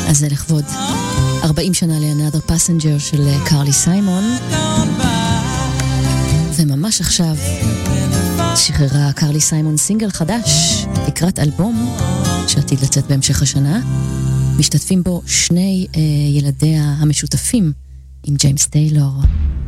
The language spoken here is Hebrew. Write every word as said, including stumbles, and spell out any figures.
אז זה לכבוד ארבעים שנה ל-Another Passenger של קרלי סיימון. וממש עכשיו שחררה קרלי סיימון סינגל חדש לקראת אלבום שעתיד לצאת בהמשך השנה. משתתפים בו שני אה, ילדיה המשותפים עם ג'יימס טיילור.